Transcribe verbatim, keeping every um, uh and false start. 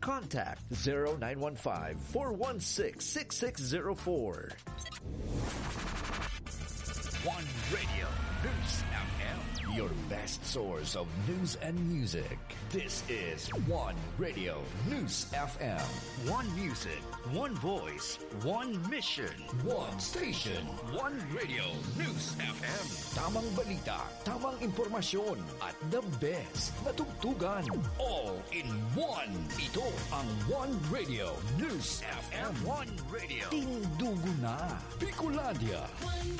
contact zero nine one five, four one six, six six zero four. One Radio News F M, your best source of news and music. This is One Radio News F M. One music, one voice, one mission, one station, One Radio News F M. Tamang balita, tamang impormasyon, at the best na tugtugan. All in one. Ito ang One Radio News F M. One Radio. Tindugo na. Bicolandia. One